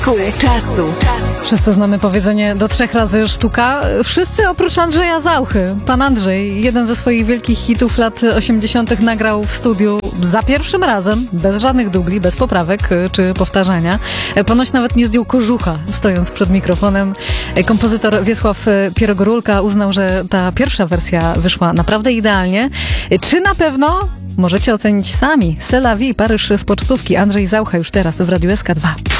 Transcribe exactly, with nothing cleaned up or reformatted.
Ku czasu. Wszyscy znamy powiedzenie do trzech razy sztuka. Wszyscy oprócz Andrzeja Zauchy. Pan Andrzej, jeden ze swoich wielkich hitów lat osiemdziesiątych nagrał w studiu za pierwszym razem, bez żadnych dubli, bez poprawek czy powtarzania. Ponoć nawet nie zdjął kożucha, stojąc przed mikrofonem. Kompozytor Wiesław Pierogorulka uznał, że ta pierwsza wersja wyszła naprawdę idealnie. Czy na pewno? Możecie ocenić sami. C'est la vie, Paryż z pocztówki. Andrzej Zaucha już teraz w Radiu S K dwa.